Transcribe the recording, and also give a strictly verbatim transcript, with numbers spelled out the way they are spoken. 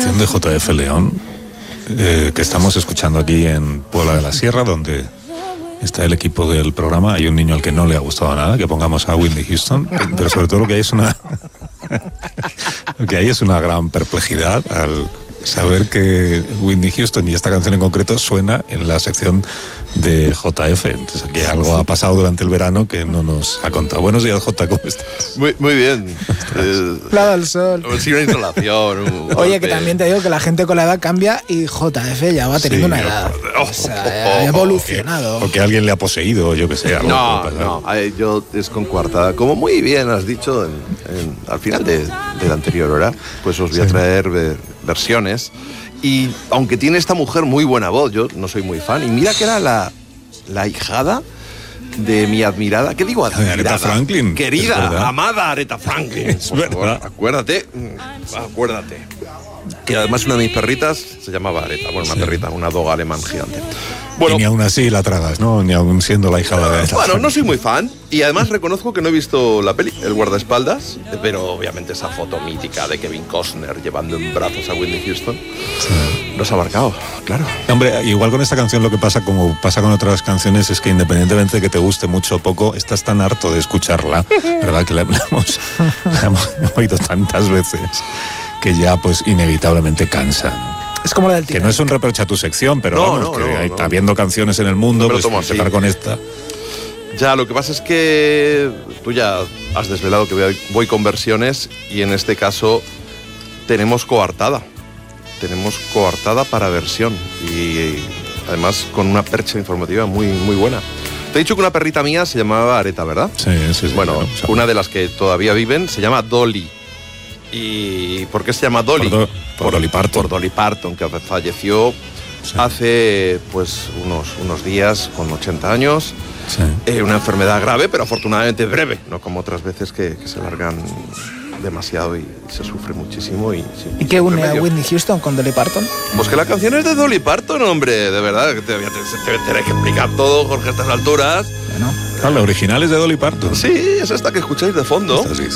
canción de J F León, eh, que estamos escuchando aquí en Puebla de la Sierra, donde está el equipo del programa. Hay un niño al que no le ha gustado nada que pongamos a Whitney Houston, pero sobre todo lo que hay es una lo que hay es una gran perplejidad al saber que Whitney Houston y esta canción en concreto suena en la sección de J F. Entonces aquí algo ha pasado durante el verano que no nos ha contado. Buenos días, J, ¿cómo estás? Muy, muy bien. Eh, Plada al sol. Sí, una instalación. Un Oye, golpe. que también te digo que la gente con la edad cambia y J F ya va teniendo Sí, una edad. oh, O sea, oh, ha oh, evolucionado. O que alguien le ha poseído, yo que sé. Algo No, puede pasar. no, eh, yo es con coartada. Como muy bien has dicho en, en, al final de, de la anterior hora, pues os voy a traer ver, versiones. Y aunque tiene esta mujer muy buena voz, yo no soy muy fan. Y mira que era la, la hijada de mi admirada, ¿qué digo? Admirada, Aretha Franklin, es querida, verdad. amada Aretha Franklin. Es Por favor, verdad. acuérdate, mm, acuérdate. Que además una de mis perritas se llamaba Aretha. Bueno, una Sí. perrita, una dog alemán gigante. Y Bueno, ni aún así la tragas, ¿no? Ni aún siendo la hija de... bueno, no soy muy fan y además reconozco que no he visto la peli, El guardaespaldas, pero obviamente esa foto mítica de Kevin Costner llevando en brazos a Whitney Houston nos ha marcado, claro. Hombre, igual con esta canción lo que pasa, como pasa con otras canciones, es que independientemente de que te guste mucho o poco, estás tan harto de escucharla, ¿verdad? Que la hemos, la hemos oído tantas veces que ya pues inevitablemente cansa. Es como la del Que Titanic. no es un reproche a tu sección, pero No, vamos, no, que no, hay, no. habiendo canciones en el mundo, No me lo pues tomo así. empezar con esta. Ya, lo que pasa es que tú ya has desvelado que voy, voy con versiones y en este caso tenemos coartada. Tenemos coartada para versión y además con una percha informativa muy, muy buena. Te he dicho que una perrita mía se llamaba Aretha, ¿verdad? Sí, sí, sí. Bueno, claro, o sea, una de las que todavía viven se llama Dolly. ¿Y por qué se llama Dolly? Por, Do- por Dolly Parton. Por Dolly Parton, que falleció Sí. hace pues unos, unos días con ochenta años. Sí. Eh, una enfermedad grave, pero afortunadamente breve, no como otras veces que, que se largan demasiado y se sufre muchísimo. ¿Y, sí, ¿Y qué sin une a remedio. Whitney Houston con Dolly Parton? Pues que la canción es de Dolly Parton, hombre, de verdad, que te voy a te, te, tener que explicar todo, Jorge, a estas alturas. Bueno. Claro, la original es de Dolly Parton. Sí, es esta que escucháis de fondo. Esta sí.